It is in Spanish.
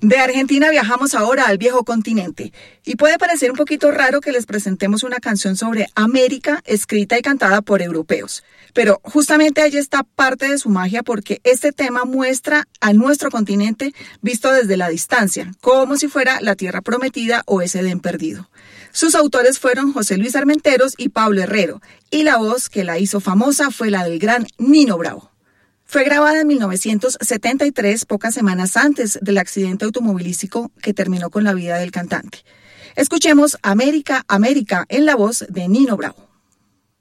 De Argentina viajamos ahora al viejo continente y puede parecer un poquito raro que les presentemos una canción sobre América escrita y cantada por europeos, pero justamente ahí está parte de su magia porque este tema muestra a nuestro continente visto desde la distancia, como si fuera la tierra prometida o ese Edén perdido. Sus autores fueron José Luis Armenteros y Pablo Herrero, y la voz que la hizo famosa fue la del gran Nino Bravo. Fue grabada en 1973, pocas semanas antes del accidente automovilístico que terminó con la vida del cantante. Escuchemos América, América en la voz de Nino Bravo.